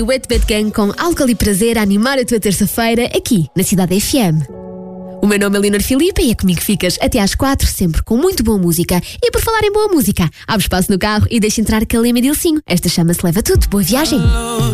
O Wet Bad Gang com álcool e prazer a animar a tua terça-feira aqui na Cidade FM. O meu nome é Leonor Filipe e é comigo que ficas até às 4, sempre com muito boa música. E por falar em boa música, abre espaço no carro e deixa entrar Calema e Dilcinho. Esta chama-se Leva Tudo. Boa viagem!